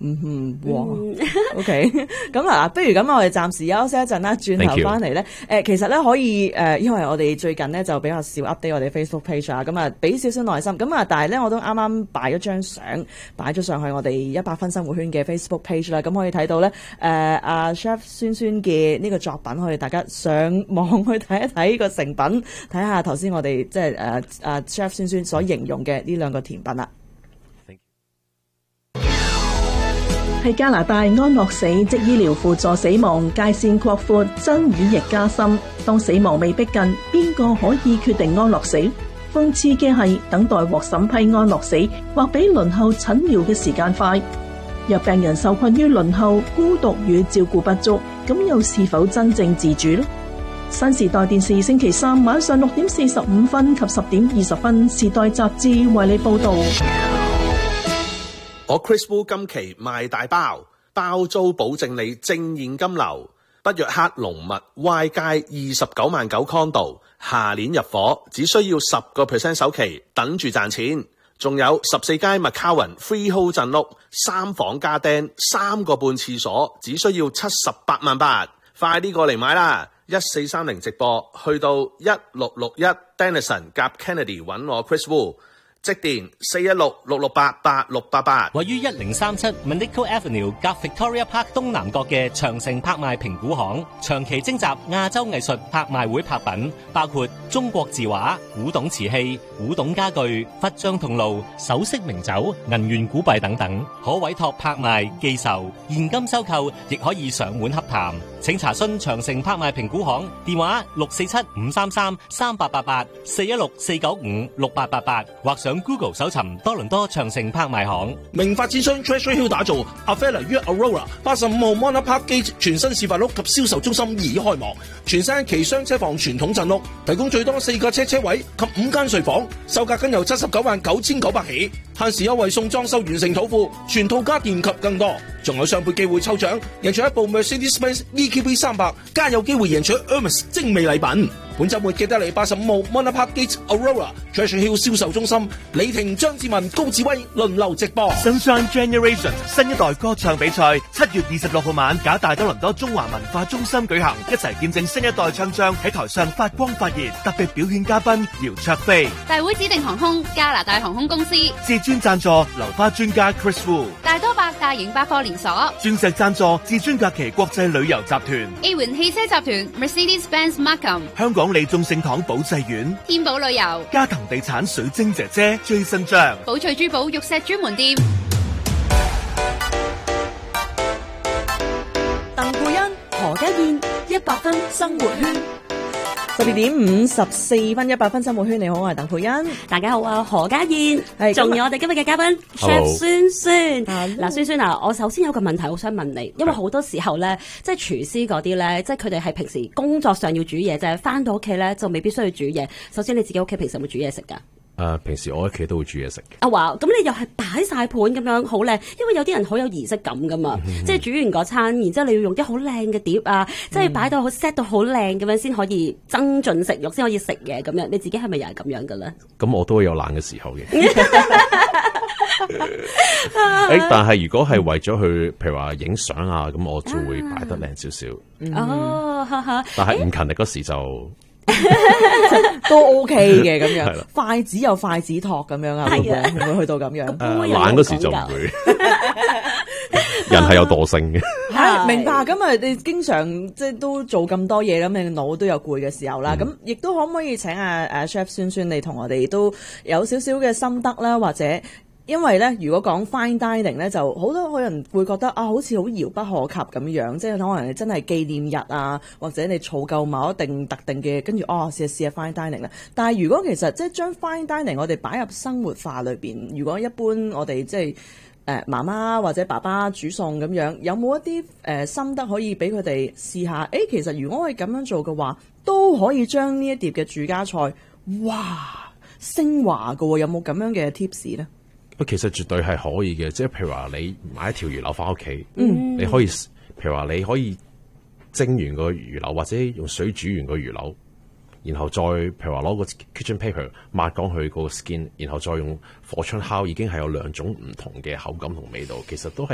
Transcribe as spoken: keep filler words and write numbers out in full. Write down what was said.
嗯哼，哇、嗯、，OK， 咁啊，不如咁我哋暫時休息一陣啦，轉頭翻嚟咧，誒，其實咧可以誒、呃，因為我哋最近咧就比較少 update 我哋 Facebook page 啊，咁啊，俾少少耐心，咁啊，但係咧我都啱啱擺咗張相，擺咗上去我哋一百分生活圈嘅 Facebook page 啦，咁可以睇到咧，誒、呃，阿、啊、Chef 孫孫嘅呢個作品，可以大家上網去睇一睇個成品，睇下頭先我哋即係誒誒 Chef 孫孫所形容嘅呢兩個甜品啦。 喺加拿大，安樂死即醫療輔助死亡界線擴闊，爭議亦加深。當死亡未逼近，邊個可以決定安樂死？諷刺嘅係，等待獲審批安樂死，或比輪候診療嘅時間快。若病人受困於輪候、孤獨與照顧不足，咁又是否真正自主呢？新時代電視星期三晚上六點四十五分及十點二十分，時代雜誌為你報道。 我 Chris Wu 今期賣大包，包租保證你正現金流。北約克龍物 Y 街二十九萬九 condo， 下年入伙，只需要十個 percent 首期，等住賺錢。仲有十四街 McCowan Freehold 鎮屋，三房加釘，三個半廁所，只需要七十八萬八，快啲過嚟買啦！一四三零直播，去到一六六一 Denison 夾 Kennedy 揾我 Chris Wu。即電四一六六六八八六八八， 位於一零三七 Manico Avenue 夾 Victoria Park 東南角嘅長城拍賣評估行，長期徵集亞洲藝術拍賣會拍品，包括中國字畫、古董瓷器、古董家具、忽章銅爐、首飾名酒、銀元古幣等等，可委託拍賣、寄售、現金收購，亦可以上門洽談。請查詢長城拍賣評估行電話六四七五三三三八八八四一六四九五六八八八，或上 Google 搜尋多倫多長城拍賣行。 明發展商 Treasure Hill 打造 Avella 於 Aurora 八十五號 Mona Park Gate 全新示範屋及銷售中心已開幕，全新奇雙車房傳統鎮屋，提供最多四個車車位及五間睡房，售價僅由七十九萬九千九百起，限時優惠送裝修完成土庫，全套家電及更多，仲有雙倍機會抽獎，贏取一部 Mercedes-Benz E Q B 三百，加有機會贏取 Hermes 精美禮品。本週末記得嚟八十五號 Mona Park Gate Aurora Treasure Hill 銷售中心，李婷、張志文、高志威輪流直播。 Sunshine Generation 新一代歌唱比賽七月二十六號晚，假大多倫多中華文化中心舉行，一齊見證新一代唱將喺台上發光發熱。特別表演嘉賓姚焯菲， 大會指定航空加拿大航空公司， 至尊贊助流花專家 Chris Wu， 大多百大型百貨連鎖， 鑽石贊助至尊假期國際旅遊集團， A 環汽車集團 Mercedes-Benz Markham， 香港利眾聖堂保濟院， 天寶旅遊， 嘉騰地產水晶姐姐最新章， 寶翠珠寶玉石專門店， 鄧佩欣、何家燕，一百分生活圈。十二點五十四分，一百分生活圈，你好，我係鄧佩欣。 大家好啊，何家燕， 係仲有我哋今日嘅嘉賓 Chef 孫孫。嗱， 孫孫啊，我首先有個問題好想問你，因為好多時候咧，即係廚師嗰啲咧，即係佢哋係平時工作上要煮嘢，就係翻到屋企咧就未必需要煮嘢。首先你自己屋企平時有冇煮嘢食㗎？ 誒、呃，平時我屋企都會煮嘢食嘅。 啊話，咁你又係擺晒盤咁樣好靚，因為有啲人好有儀式感噶嘛，嗯、即係煮完嗰餐，然之後你要用啲好靚嘅碟啊，嗯、即係擺到好 set 到好靚咁樣，先可以增進食慾，先可以食嘢咁樣。你自己係咪又係咁樣嘅咧？ 咁我都會有懶嘅時候嘅。誒，但係如果係為咗去，譬如話影相啊，咁我就會擺得靚少少。 哦，哈哈。 但係唔勤力嗰時就。 都 OK 嘅咁樣，筷子有筷子托咁樣啊，會唔會會唔會去到咁樣？ 誒，懶嗰時就唔會。人係有惰性嘅。 係明白，咁啊，你經常即係都做咁多嘢，咁你腦都有攰嘅時候啦。咁亦都可唔可以請阿阿 Chef 孫孫你同我哋都有少少嘅心得啦，或者？因為咧，如果講 fine dining 咧，就好多人會覺得啊，好似好遙不可及咁樣，即係可能你真係紀念日啊，或者你儲夠某一定特定嘅，跟住哦，試下試下 fine dining 啦。但係如果其實即係將 fine dining 我哋擺入生活化裏邊，如果一般我哋即係誒媽媽或者爸爸煮餸咁樣，有冇一啲誒、呃、心得可以俾佢哋試下？誒，其實如果我哋咁樣做嘅話，都可以將呢一碟嘅住家菜，哇，升華㗎喎，有冇咁樣嘅 tips 咧？ 其實絕對係可以嘅，即係譬如話你買一條魚柳翻屋企， 嗯， 你可以譬如話你可以蒸完個魚柳，或者用水煮完個魚柳，然後再譬如話攞個 kitchen paper 抹乾佢個 skin，然後再用火槍烤，已經係有兩種唔同嘅口感同味道，其實都係。